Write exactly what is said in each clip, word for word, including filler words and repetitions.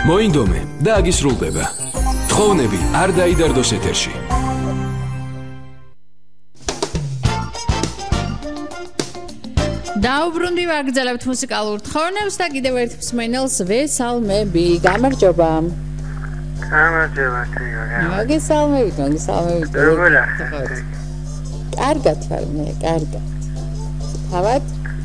მოინდომე და აგისრულდება. თხოვნები არ დაიდარდოს ეთერში. დაუბრუნდი ვაგრძელებთ მუსიკალურ თხოვნებს და კიდევ ერთ მსმენელს ვესალმები. გამარჯობა. გამარჯობა, თეორია. მოგესალმებით, მოგესალმებით. როგორ ახსენეთ? კარგად ვარ მე, კარგად. თავად?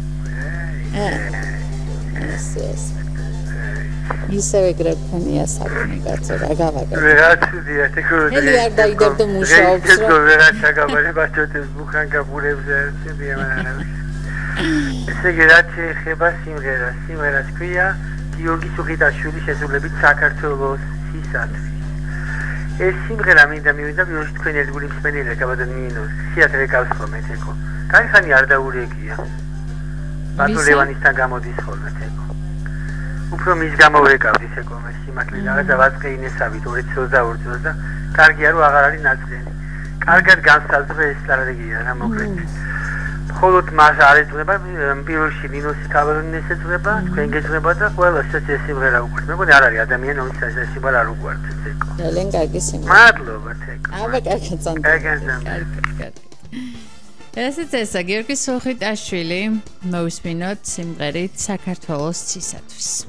ეს ეს. ისევ ეგრეთქონია საკუთი კაცო რა გავაკეთე. ვერაც დიახ, ეკოლოგი. ელი არ დაიდებდო მუშაობს რა. ეს ვერაც ჩაგაბარე ბაჭოთეს ბუხანგაბურებზე ცებიანა. ესე იგი რაც ეხება სიმღერას, სიმღერას ქვია გიორგი სუხიტაშვილის შესრულებით საქართველოს სისათვი. ეს სიმღერა მინდა მივიდა ვიოში თქვენ ერთგული მსმენელი გაბადონ მინოს სიათვე გავს ხოლმე თეკო. კაიხანი არ დაურეკია. ბატონ ლევანისთან გამოდის ხოლმე თეკო. უფრო მის გამოვეკავდი თეკო მე სიმართლე რაღაცა ვაწყეინესავით ორი ათი ოცდაორი წელს და კარგია რომ აღარ არის ნაწლენი. კარგად განსაზღვრე ეს სტრატეგია რა მოკლედ. მხოლოდ მას არ ეძღება პირველში მინუსი თავიანთი ეძღება თქვენ გეძღება და ყველა ეს სიმღერა უყვართ. მეგონი არ არის ადამიანი რომელიც ეს სიმღერა არ უყვართ თეკო. ძალიან კარგი სიმღერა. მადლობა თეკო. აბა კარგად წამდა. კარგად. ესეც ესა გიორგი სუხიტაშვილი მოვისმინოთ სიმღერით საქართველოს ცისათვის.